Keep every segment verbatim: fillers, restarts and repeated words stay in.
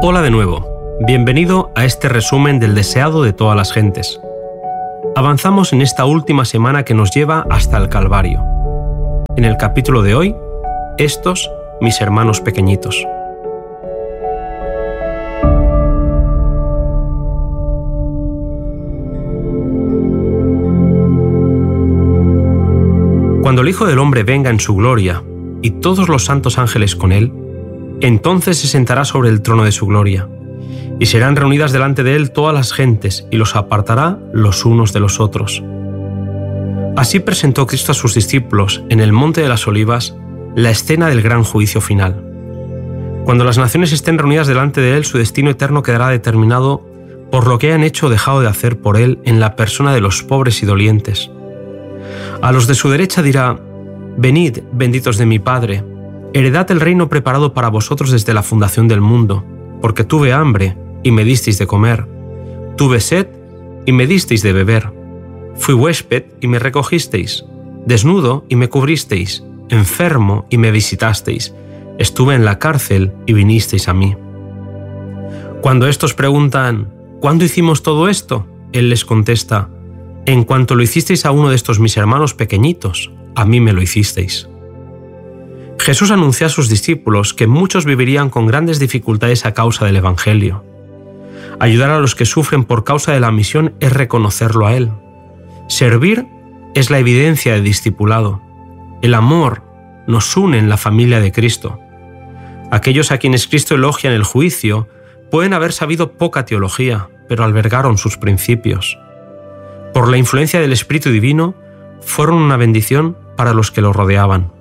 Hola de nuevo, bienvenido a este resumen del deseado de todas las gentes. Avanzamos en esta última semana que nos lleva hasta el Calvario. En el capítulo de hoy, estos mis hermanos pequeñitos. Cuando el Hijo del Hombre venga en su gloria y todos los santos ángeles con él, entonces se sentará sobre el trono de su gloria, y serán reunidas delante de él todas las gentes, y los apartará los unos de los otros. Así presentó Cristo a sus discípulos en el Monte de las Olivas la escena del gran juicio final. Cuando las naciones estén reunidas delante de él, su destino eterno quedará determinado por lo que hayan hecho o dejado de hacer por él en la persona de los pobres y dolientes. A los de su derecha dirá: «Venid, benditos de mi Padre, heredad el reino preparado para vosotros desde la fundación del mundo, porque tuve hambre y me disteis de comer, tuve sed y me disteis de beber, fui huésped y me recogisteis, desnudo y me cubristeis, enfermo y me visitasteis, estuve en la cárcel y vinisteis a mí». Cuando estos preguntan: «¿Cuándo hicimos todo esto?», él les contesta: «En cuanto lo hicisteis a uno de estos mis hermanos pequeñitos, a mí me lo hicisteis». Jesús anunció a sus discípulos que muchos vivirían con grandes dificultades a causa del Evangelio. Ayudar a los que sufren por causa de la misión es reconocerlo a Él. Servir es la evidencia de discipulado. El amor nos une en la familia de Cristo. Aquellos a quienes Cristo elogia en el juicio pueden haber sabido poca teología, pero albergaron sus principios. Por la influencia del Espíritu Divino, fueron una bendición para los que lo rodeaban.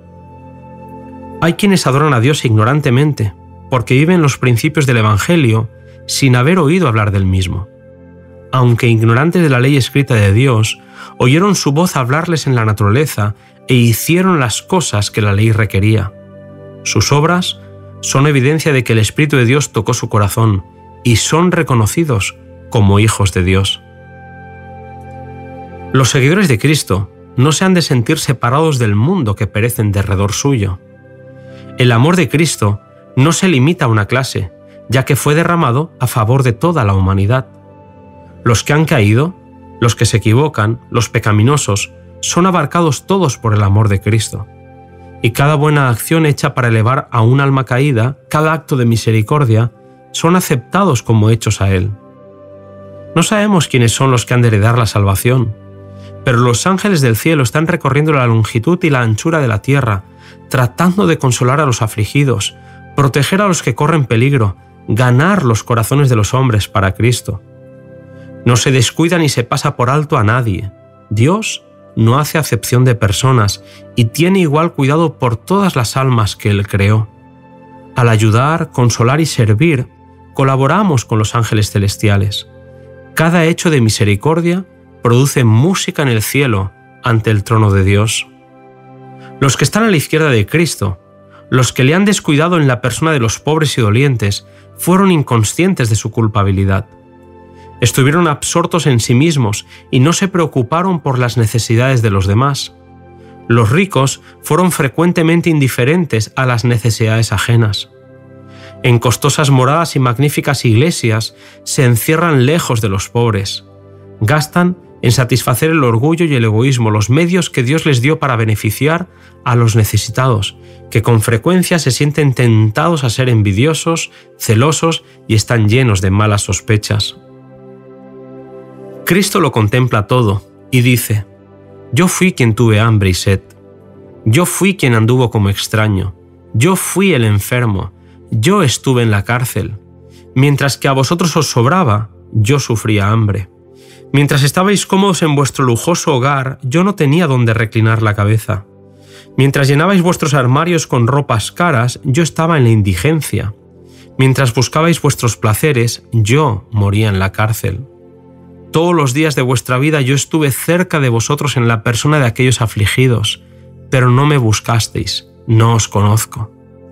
Hay quienes adoran a Dios ignorantemente, porque viven los principios del Evangelio sin haber oído hablar del mismo. Aunque ignorantes de la ley escrita de Dios, oyeron su voz hablarles en la naturaleza e hicieron las cosas que la ley requería. Sus obras son evidencia de que el Espíritu de Dios tocó su corazón y son reconocidos como hijos de Dios. Los seguidores de Cristo no se han de sentir separados del mundo que perece en derredor suyo. El amor de Cristo no se limita a una clase, ya que fue derramado a favor de toda la humanidad. Los que han caído, los que se equivocan, los pecaminosos, son abarcados todos por el amor de Cristo. Y cada buena acción hecha para elevar a un alma caída, cada acto de misericordia, son aceptados como hechos a Él. No sabemos quiénes son los que han de heredar la salvación, pero los ángeles del cielo están recorriendo la longitud y la anchura de la tierra, tratando de consolar a los afligidos, proteger a los que corren peligro, ganar los corazones de los hombres para Cristo. No se descuida ni se pasa por alto a nadie. Dios no hace acepción de personas y tiene igual cuidado por todas las almas que Él creó. Al ayudar, consolar y servir, colaboramos con los ángeles celestiales. Cada hecho de misericordia produce música en el cielo ante el trono de Dios. Los que están a la izquierda de Cristo, los que le han descuidado en la persona de los pobres y dolientes, fueron inconscientes de su culpabilidad. Estuvieron absortos en sí mismos y no se preocuparon por las necesidades de los demás. Los ricos fueron frecuentemente indiferentes a las necesidades ajenas. En costosas moradas y magníficas iglesias se encierran lejos de los pobres. Gastan en satisfacer el orgullo y el egoísmo los medios que Dios les dio para beneficiar a los necesitados, que con frecuencia se sienten tentados a ser envidiosos, celosos y están llenos de malas sospechas. Cristo lo contempla todo y dice: «Yo fui quien tuve hambre y sed. Yo fui quien anduvo como extraño. Yo fui el enfermo. Yo estuve en la cárcel. Mientras que a vosotros os sobraba, yo sufría hambre. Mientras estabais cómodos en vuestro lujoso hogar, yo no tenía donde reclinar la cabeza. Mientras llenabais vuestros armarios con ropas caras, yo estaba en la indigencia. Mientras buscabais vuestros placeres, yo moría en la cárcel. Todos los días de vuestra vida yo estuve cerca de vosotros en la persona de aquellos afligidos, pero no me buscasteis, no os conozco».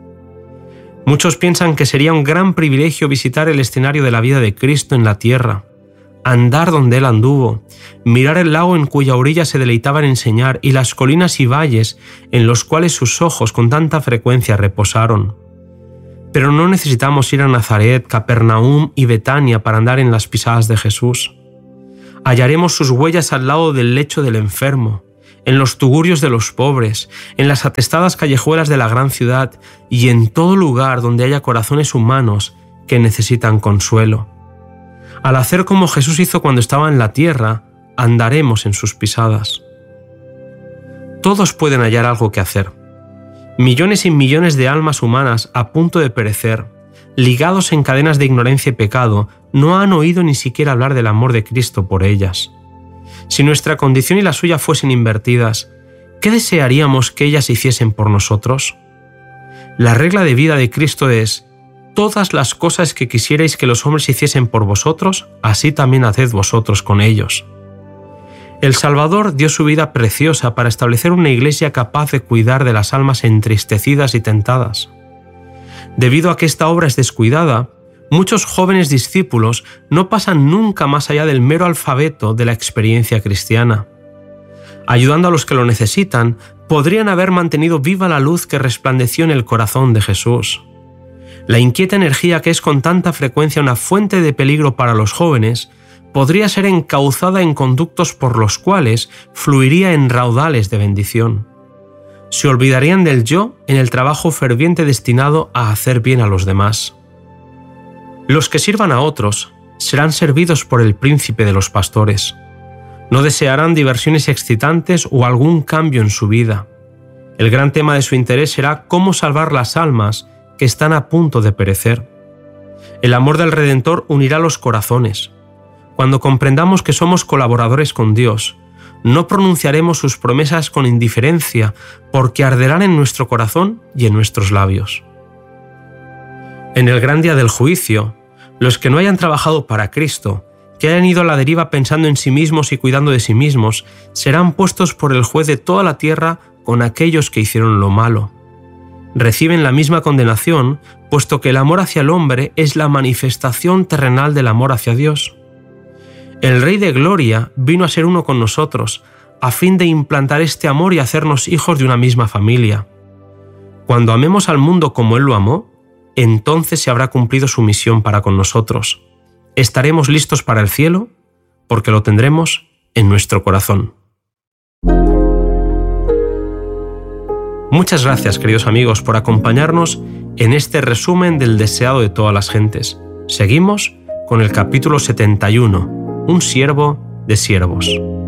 Muchos piensan que sería un gran privilegio visitar el escenario de la vida de Cristo en la tierra, andar donde Él anduvo, mirar el lago en cuya orilla se deleitaba en enseñar y las colinas y valles en los cuales sus ojos con tanta frecuencia reposaron. Pero no necesitamos ir a Nazaret, Capernaum y Betania para andar en las pisadas de Jesús. Hallaremos sus huellas al lado del lecho del enfermo, en los tugurios de los pobres, en las atestadas callejuelas de la gran ciudad y en todo lugar donde haya corazones humanos que necesitan consuelo. Al hacer como Jesús hizo cuando estaba en la tierra, andaremos en sus pisadas. Todos pueden hallar algo que hacer. Millones y millones de almas humanas a punto de perecer, ligados en cadenas de ignorancia y pecado, no han oído ni siquiera hablar del amor de Cristo por ellas. Si nuestra condición y la suya fuesen invertidas, ¿qué desearíamos que ellas hiciesen por nosotros? La regla de vida de Cristo es: todas las cosas que quisierais que los hombres hiciesen por vosotros, así también haced vosotros con ellos. El Salvador dio su vida preciosa para establecer una iglesia capaz de cuidar de las almas entristecidas y tentadas. Debido a que esta obra es descuidada, muchos jóvenes discípulos no pasan nunca más allá del mero alfabeto de la experiencia cristiana. Ayudando a los que lo necesitan, podrían haber mantenido viva la luz que resplandeció en el corazón de Jesús. La inquieta energía que es con tanta frecuencia una fuente de peligro para los jóvenes podría ser encauzada en conductos por los cuales fluiría en raudales de bendición. Se olvidarían del yo en el trabajo ferviente destinado a hacer bien a los demás. Los que sirvan a otros serán servidos por el príncipe de los pastores. No desearán diversiones excitantes o algún cambio en su vida. El gran tema de su interés será cómo salvar las almas que están a punto de perecer. El amor del Redentor unirá los corazones. Cuando comprendamos que somos colaboradores con Dios, no pronunciaremos sus promesas con indiferencia, porque arderán en nuestro corazón y en nuestros labios. En el gran día del juicio, los que no hayan trabajado para Cristo, que hayan ido a la deriva pensando en sí mismos y cuidando de sí mismos, serán puestos por el juez de toda la tierra con aquellos que hicieron lo malo. Reciben la misma condenación, puesto que el amor hacia el hombre es la manifestación terrenal del amor hacia Dios. El Rey de Gloria vino a ser uno con nosotros, a fin de implantar este amor y hacernos hijos de una misma familia. Cuando amemos al mundo como Él lo amó, entonces se habrá cumplido su misión para con nosotros. Estaremos listos para el cielo, porque lo tendremos en nuestro corazón. Muchas gracias, queridos amigos, por acompañarnos en este resumen del deseado de todas las gentes. Seguimos con el capítulo setenta y uno. Un siervo de siervos.